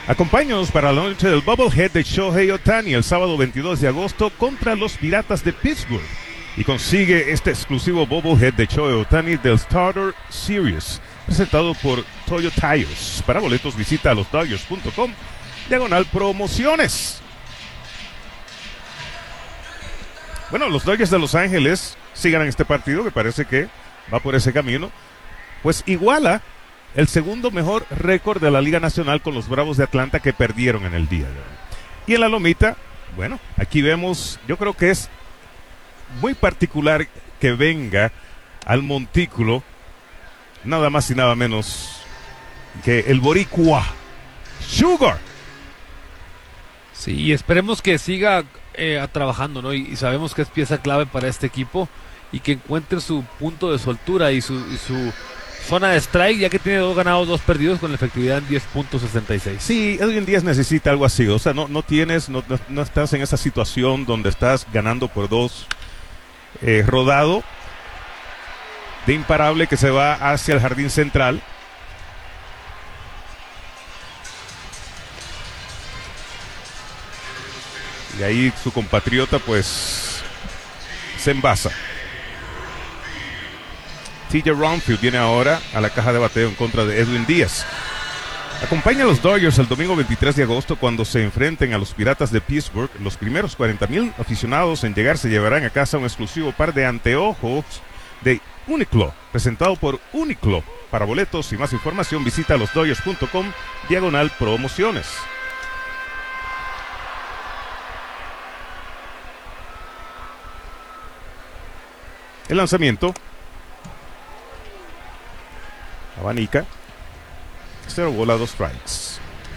Acompáñanos para la noche del Bubblehead de Shohei Ohtani el sábado 22 de agosto contra los Piratas de Pittsburgh y consigue este exclusivo Bubblehead de Shohei Ohtani del Starter Series presentado por Toyo Tires. Para boletos visita a losdodgers.com/promociones. Bueno, los Dodgers de Los Ángeles, si ganan este partido, que parece que va por ese camino, pues iguala el segundo mejor récord de la Liga Nacional con los Bravos de Atlanta, que perdieron en el día de hoy. Y en la lomita, bueno, aquí vemos, yo creo que es muy particular que venga al montículo nada más y nada menos que el boricua Sugar. Sí, y esperemos que siga trabajando, ¿no? Y sabemos que es pieza clave para este equipo y que encuentre su punto de soltura y su zona de strike, ya que tiene 2 ganados, 2 perdidos con la efectividad en 10.66. Sí, Edwin Díaz necesita algo así, o sea, no estás en esa situación donde estás ganando por 2, rodado de imparable que se va hacia el jardín central. Y ahí su compatriota pues se envasa. TJ Ronfield viene ahora a la caja de bateo en contra de Edwin Díaz. Acompaña a los Dodgers el domingo 23 de agosto cuando se enfrenten a los Piratas de Pittsburgh. Los primeros 40,000 aficionados en llegar se llevarán a casa un exclusivo par de anteojos de Uniqlo, presentado por Uniqlo. Para boletos y más información visita losdodgers.com/promociones. El lanzamiento. Abanica. 0 bola, 2 strikes.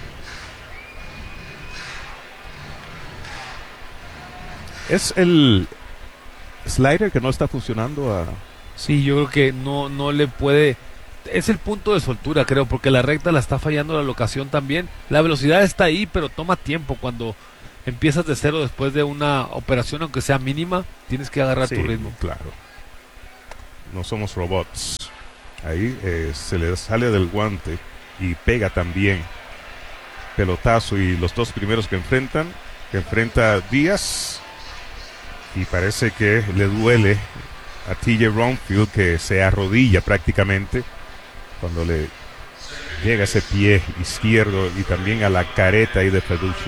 Es el slider que no está funcionando a... Sí, yo creo que no le puede. Es el punto de soltura, creo, porque la recta la está fallando la locación también. La velocidad está ahí, pero toma tiempo. Cuando empiezas de cero después de una operación, aunque sea mínima, tienes que agarrar tu ritmo. Claro. No somos robots. Ahí se le sale del guante y pega también pelotazo, y los 2 primeros que enfrenta Díaz, y parece que le duele a TJ Ronfield, que se arrodilla prácticamente cuando le llega ese pie izquierdo y también a la careta ahí de Feduccio.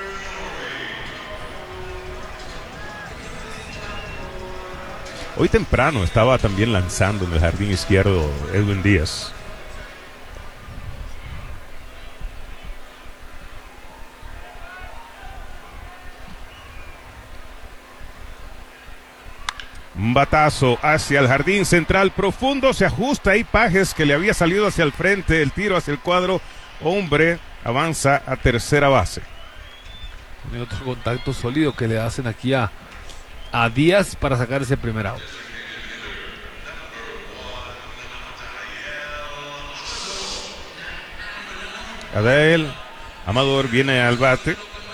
Hoy temprano estaba también lanzando en el jardín izquierdo Edwin Díaz. Un batazo hacia el jardín central profundo, se ajusta ahí Pages, que le había salido hacia el frente, el tiro hacia el cuadro, hombre, avanza a tercera base. Hay otro contacto sólido que le hacen aquí a Díaz para sacar ese primer out. Adael Amador viene al bate.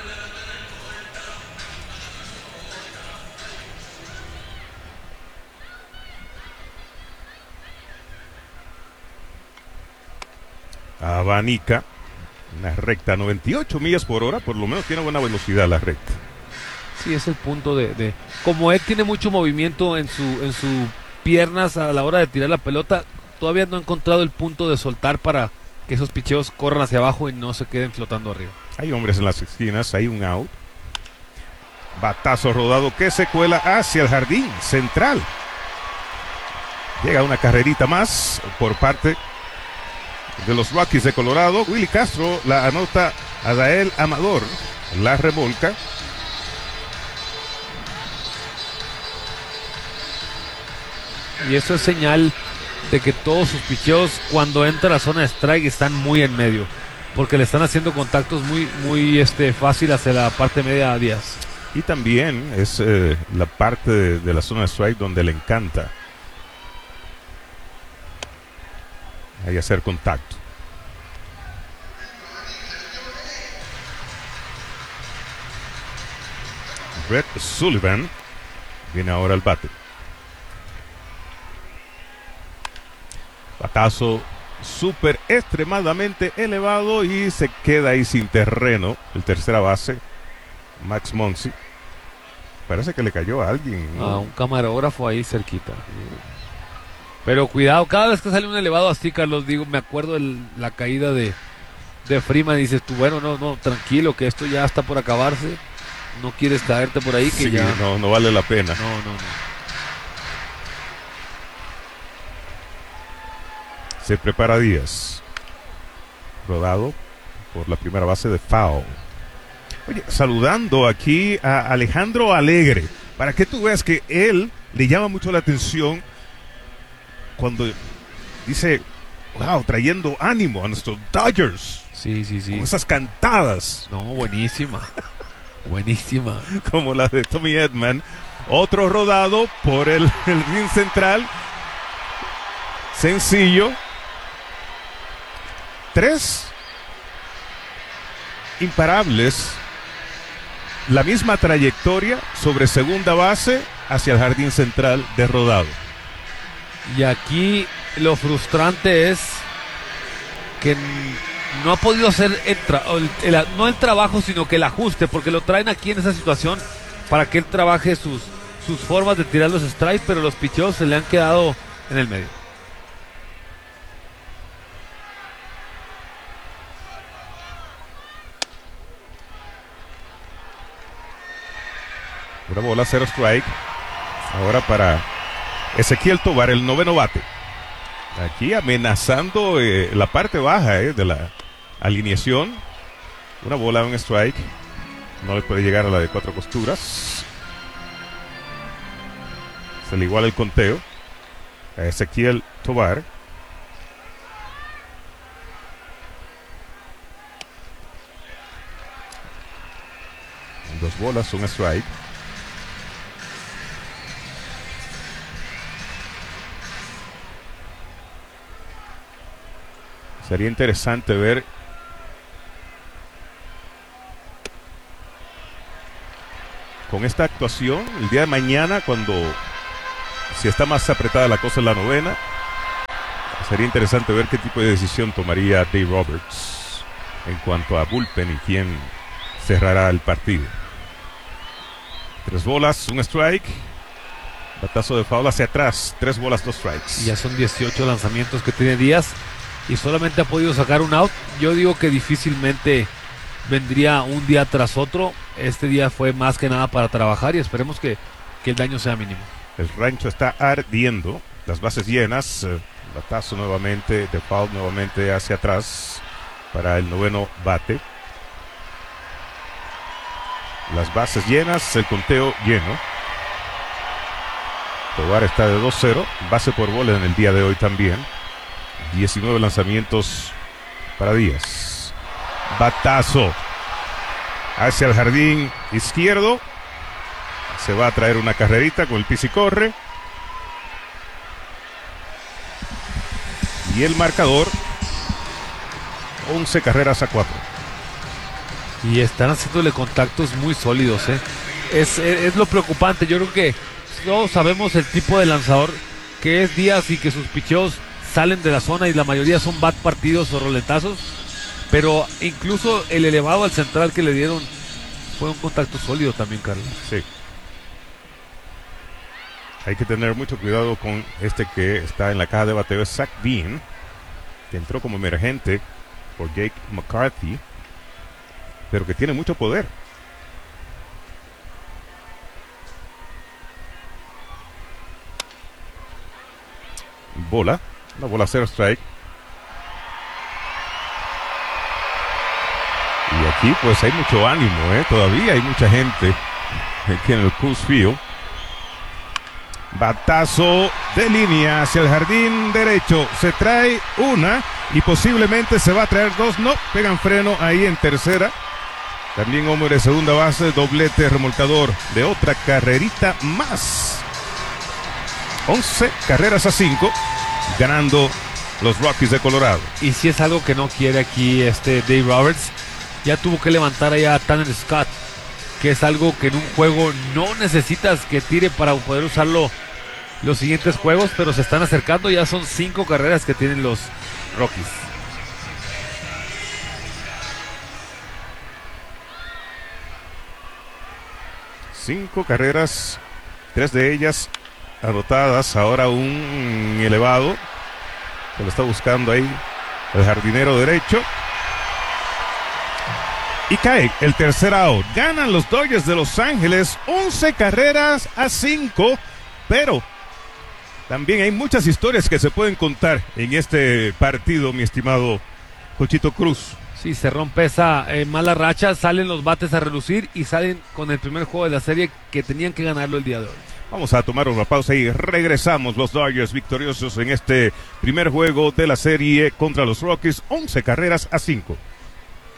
Abanica una recta 98 millas por hora, por lo menos tiene buena velocidad la recta. Sí, es el punto de como él tiene mucho movimiento en sus piernas a la hora de tirar la pelota, todavía no ha encontrado el punto de soltar para que esos picheos corran hacia abajo y no se queden flotando arriba. Hay hombres en las esquinas, hay un out. Batazo rodado que se cuela hacia el jardín central. Llega una carrerita más por parte de los Rockies de Colorado. Willy Castro la anota, Adael Amador la remolca. Y eso es señal de que todos sus picheos cuando entra a la zona de strike están muy en medio, porque le están haciendo contactos muy fácil hacia la parte media a Díaz. Y también es la parte de la zona de strike donde le encanta ahí hacer contacto. Brett Sullivan viene ahora al bate. Batazo súper extremadamente elevado y se queda ahí sin terreno. El tercera base, Max Muncy. Parece que le cayó a alguien, ¿no? A un camarógrafo ahí cerquita. Pero cuidado, cada vez que sale un elevado así, Carlos, digo, me acuerdo de la caída de Freeman. Dices tú, bueno, no, tranquilo, que esto ya está por acabarse. No quieres caerte por ahí, que Sí, ya... no vale la pena. No. Se prepara Díaz. Rodado por la primera base de foul. Oye, saludando aquí a Alejandro Alegre, para que tú veas que él le llama mucho la atención cuando dice, wow, trayendo ánimo a nuestros Dodgers. Sí. Con esas cantadas. No, buenísima. Buenísima. Como la de Tommy Edman. Otro rodado por el ring central. Sencillo. 3 imparables. La misma trayectoria sobre segunda base hacia el jardín central de rodado. Y aquí lo frustrante es que no ha podido hacer no el trabajo, sino que el ajuste, porque lo traen aquí en esa situación para que él trabaje sus formas de tirar los strikes, pero los picheos se le han quedado en el medio. Una bola, 0 strike. Ahora para Ezequiel Tovar, el noveno bate. Aquí amenazando la parte baja de la alineación. Una bola, un strike. No le puede llegar a la de 4 costuras. Se le iguala el conteo a Ezequiel Tovar. Dos bolas, un strike. Sería interesante ver con esta actuación el día de mañana, cuando si está más apretada la cosa en la novena, sería interesante ver qué tipo de decisión tomaría Dave Roberts en cuanto a bullpen y quién cerrará el partido. 3 bolas, un strike. Batazo de foul hacia atrás. 3 bolas, 2 strikes. Ya son 18 lanzamientos que tiene Díaz y solamente ha podido sacar un out. Yo digo que difícilmente vendría un día tras otro. Este día fue más que nada para trabajar y esperemos que el daño sea mínimo. El rancho está ardiendo. Las bases llenas. Batazo nuevamente de foul, nuevamente hacia atrás para el noveno bate. Las bases llenas, el conteo lleno. Tovar está de 2-0. Base por bola en el día de hoy también. 19 lanzamientos para Díaz. Batazo hacia el jardín izquierdo. Se va a traer una carrerita con el pis y corre. Y el marcador, 11 carreras a 4. Y están haciéndole contactos muy sólidos, ¿eh? Es lo preocupante. Yo creo que todos sabemos el tipo de lanzador que es Díaz y que sus picheos salen de la zona y la mayoría son bat partidos o roletazos. Pero incluso el elevado al central que le dieron fue un contacto sólido también, Carlos. Sí. Hay que tener mucho cuidado con este que está en la caja de bateo, es Zach Bean, que entró como emergente por Jake McCarthy, pero que tiene mucho poder. Bola, una bola 0 strike. Y aquí pues hay mucho ánimo, todavía hay mucha gente aquí en el Coors Field. Batazo de línea hacia el jardín derecho. Se trae una y posiblemente se va a traer 2. No, pegan freno ahí en tercera. También hombre de segunda base, doblete remolcador de otra carrerita más. 11 carreras a 5, ganando los Rockies de Colorado. Y si es algo que no quiere aquí Dave Roberts, ya tuvo que levantar allá a Tanner Scott, que es algo que en un juego no necesitas que tire para poder usarlo los siguientes juegos, pero se están acercando. Ya son 5 carreras que tienen los Rockies. Cinco carreras, 3 de ellas anotadas. Ahora un elevado que lo está buscando ahí el jardinero derecho. Y cae el tercer out. Ganan los Dodgers de Los Ángeles 11 carreras a 5. Pero también hay muchas historias que se pueden contar en este partido, mi estimado Cochito Cruz. Sí, se rompe esa mala racha, salen los bates a relucir y salen con el primer juego de la serie que tenían que ganarlo el día de hoy. Vamos a tomar una pausa y regresamos. Los Dodgers victoriosos en este primer juego de la serie contra los Rockies, 11 carreras a 5.